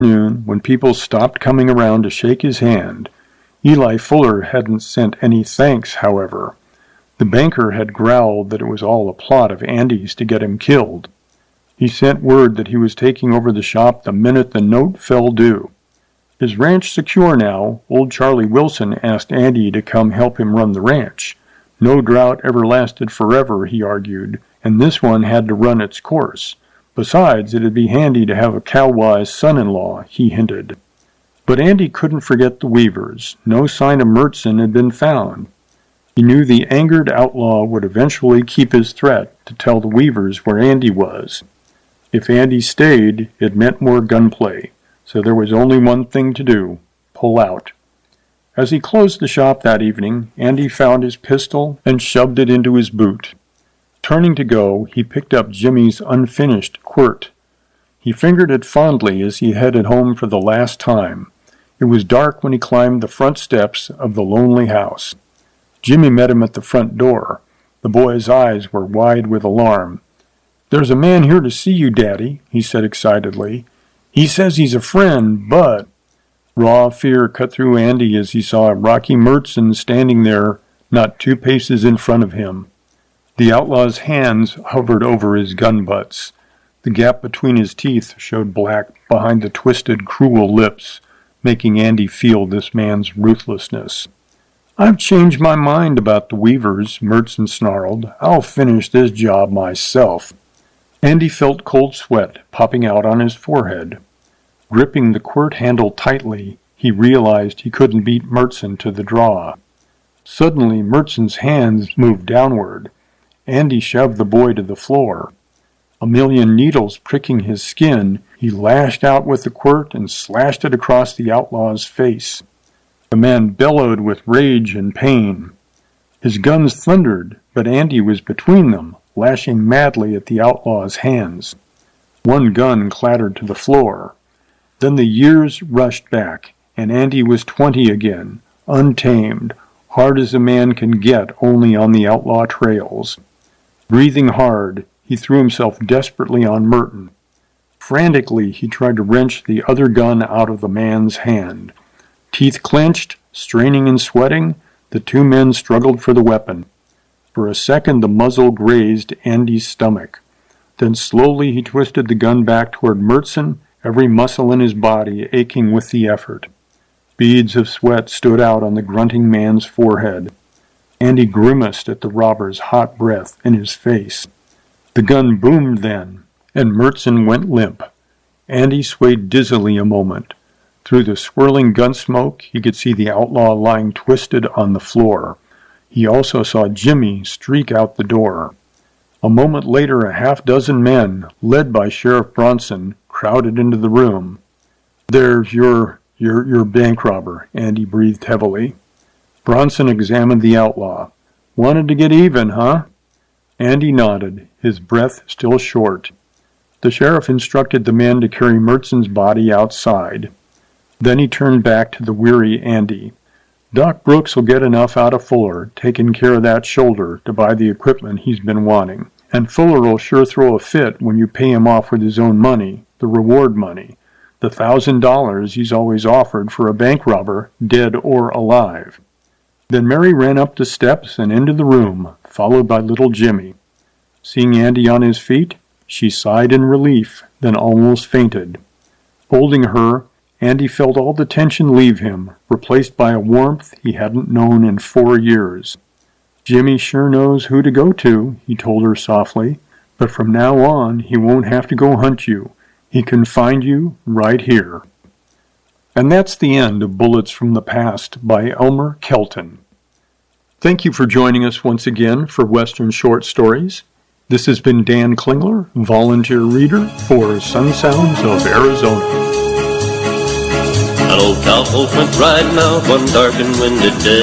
Noon, when people stopped coming around to shake his hand. Eli Fuller hadn't sent any thanks, however. The banker had growled that it was all a plot of Andy's to get him killed. He sent word that he was taking over the shop the minute the note fell due. His ranch secure now, old Charlie Wilson asked Andy to come help him run the ranch. No drought ever lasted forever, he argued, and this one had to run its course. Besides, it'd be handy to have a cow-wise son-in-law, he hinted. But Andy couldn't forget the Weavers. No sign of Murchison had been found. He knew the angered outlaw would eventually keep his threat to tell the Weavers where Andy was. If Andy stayed, it meant more gunplay, so there was only one thing to do: pull out. As he closed the shop that evening, Andy found his pistol and shoved it into his boot. Turning to go, he picked up Jimmy's unfinished quirt. He fingered it fondly as he headed home for the last time. It was dark when he climbed the front steps of the lonely house. Jimmy met him at the front door. The boy's eyes were wide with alarm. "There's a man here to see you, Daddy," he said excitedly. "He says he's a friend, but—" Raw fear cut through Andy as he saw Rocky Murchison standing there, not 2 paces in front of him. The outlaw's hands hovered over his gun butts. The gap between his teeth showed black behind the twisted, cruel lips, making Andy feel this man's ruthlessness. "I've changed my mind about the Weavers," Murchison snarled. "I'll finish this job myself." Andy felt cold sweat popping out on his forehead. Gripping the quirt handle tightly, he realized he couldn't beat Murchison to the draw. Suddenly, Murchison's hands moved downward. Andy shoved the boy to the floor. A million needles pricking his skin, he lashed out with the quirt and slashed it across the outlaw's face. The man bellowed with rage and pain. His guns thundered, but Andy was between them, lashing madly at the outlaw's hands. One gun clattered to the floor. Then the years rushed back, and Andy was 20 again, untamed, hard as a man can get only on the outlaw trails. Breathing hard, he threw himself desperately on Merton. Frantically, he tried to wrench the other gun out of the man's hand. Teeth clenched, straining and sweating, the 2 men struggled for the weapon. For a second, the muzzle grazed Andy's stomach. Then slowly he twisted the gun back toward Murchison, every muscle in his body aching with the effort. Beads of sweat stood out on the grunting man's forehead. Andy grimaced at the robber's hot breath in his face. The gun boomed then, and Murchison went limp. Andy swayed dizzily a moment. Through the swirling gun smoke, he could see the outlaw lying twisted on the floor. He also saw Jimmy streak out the door. A moment later, a half-dozen men, led by Sheriff Bronson, crowded into the room. "There's your bank robber," Andy breathed heavily. Bronson examined the outlaw. "Wanted to get even, huh?" Andy nodded, his breath still short. The sheriff instructed the men to carry Murchison's body outside. Then he turned back to the weary Andy. "Doc Brooks will get enough out of Fuller, taking care of that shoulder, to buy the equipment he's been wanting. And Fuller will sure throw a fit when you pay him off with his own money, the reward money, the $1,000 he's always offered for a bank robber, dead or alive." Then Mary ran up the steps and into the room, followed by little Jimmy. Seeing Andy on his feet, she sighed in relief, then almost fainted. Holding her, Andy felt all the tension leave him, replaced by a warmth he hadn't known in 4 years. "Jimmy sure knows who to go to," he told her softly, "but from now on he won't have to go hunt you. He can find you right here." And that's the end of Bullets from the Past by Elmer Kelton. Thank you for joining us once again for Western Short Stories. This has been Dan Klingler, volunteer reader for Sun Sounds of Arizona. An old cowpoke went riding out one dark and windy day.